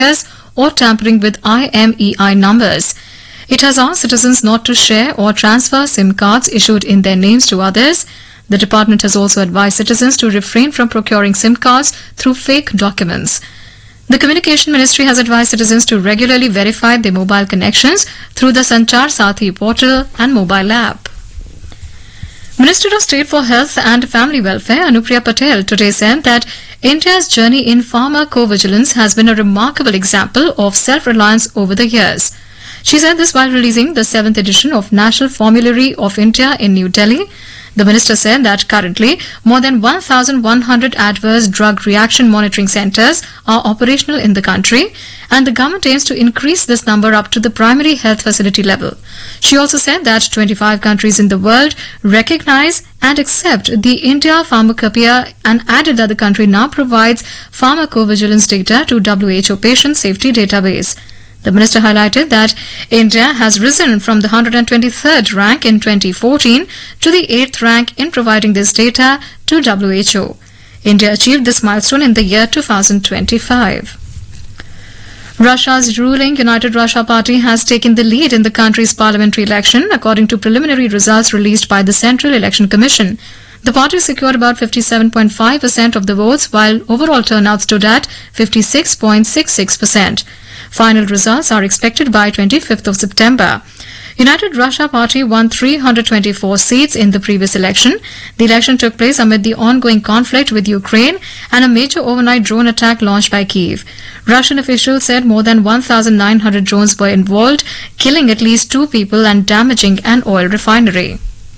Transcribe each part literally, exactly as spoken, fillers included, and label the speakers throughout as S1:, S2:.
S1: or tampering with I M E I numbers. It has asked citizens not to share or transfer SIM cards issued in their names to others. The department has also advised citizens to refrain from procuring SIM cards through fake documents. The Communication Ministry has advised citizens to regularly verify their mobile connections through the Sanchar Sathi portal and mobile app. Minister of State for Health and Family Welfare Anupriya Patel today said that India's journey in pharmacovigilance has been a remarkable example of self-reliance over the years. She said this while releasing the seventh edition of National Formulary of India in New Delhi. The minister said that currently more than one thousand one hundred adverse drug reaction monitoring centres are operational in the country, and the government aims to increase this number up to the primary health facility level. She also said that twenty-five countries in the world recognise and accept the India Pharmacopoeia and added that the country now provides pharmacovigilance data to W H O patient safety database. The minister highlighted that India has risen from the one hundred twenty-third rank in twenty fourteen to the eighth rank in providing this data to W H O. India achieved this milestone in the year two thousand twenty-five. Russia's ruling United Russia Party has taken the lead in the country's parliamentary election, according to preliminary results released by the Central Election Commission. The party secured about fifty-seven point five percent of the votes, while overall turnout stood at fifty-six point six six percent. Final results are expected by twenty-fifth of September. United Russia Party won three hundred twenty-four seats in the previous election. The election took place amid the ongoing conflict with Ukraine and a major overnight drone attack launched by Kyiv. Russian officials said more than one thousand nine hundred drones were involved, killing at least two people and damaging an oil refinery.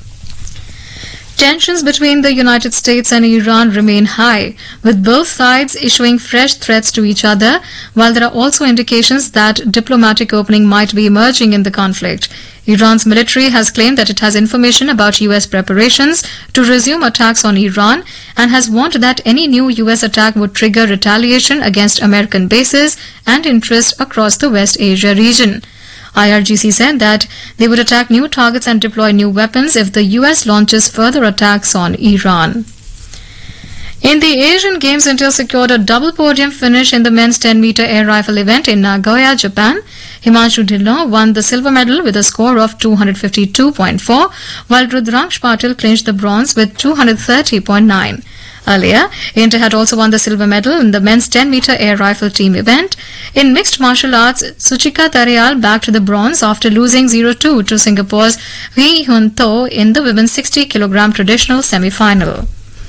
S1: Tensions between the United States and Iran remain high, with both sides issuing fresh threats to each other, while there are also indications that diplomatic opening might be emerging in the conflict. Iran's military has claimed that it has information about U S preparations to resume attacks on Iran and has warned that any new U S attack would trigger retaliation against American bases and interests across the West Asia region. I R G C said that they would attack new targets and deploy new weapons if the U S launches further attacks on Iran. In the Asian Games, India secured a double podium finish in the men's ten meter air rifle event in Nagoya, Japan. Himanshu Dhillon won the silver medal with a score of two hundred fifty-two point four, while Rudraksh Patil clinched the bronze with two hundred thirty point nine. Earlier, India had also won the silver medal in the men's ten meter air rifle team event. In mixed martial arts, Suchika Tarayal backed the bronze after losing zero two to Singapore's Hui Hun Tho in the women's sixty kilogram traditional semi-final.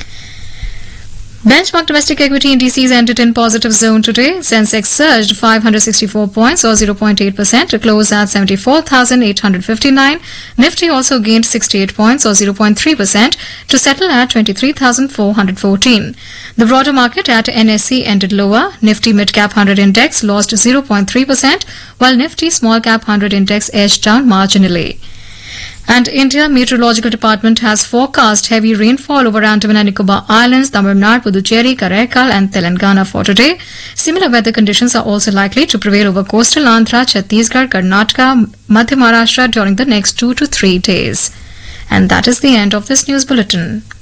S1: Benchmark domestic equity indices ended in positive zone today. Sensex surged five hundred sixty-four points or zero point eight percent to close at seventy-four thousand eight hundred fifty-nine. Nifty also gained sixty-eight points or zero point three percent to settle at twenty-three thousand four hundred fourteen. The broader market at N S E ended lower. Nifty Mid-Cap one hundred Index lost zero point three percent, while Nifty Small-Cap one hundred Index edged down marginally. And India Meteorological Department has forecast heavy rainfall over Andaman and Nicobar Islands, Tamil Nadu, Puducherry, Karaikal and Telangana for today. Similar weather conditions are also likely to prevail over coastal Andhra, Chhattisgarh, Karnataka, Madhya Maharashtra during the next two to three days. And that is the end of this news bulletin.